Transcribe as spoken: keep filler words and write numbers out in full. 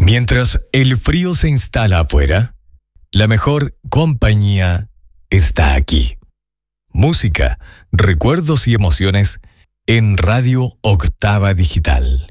Mientras el frío se instala afuera, la mejor compañía está aquí. Música, recuerdos y emociones en Radio Octava Digital.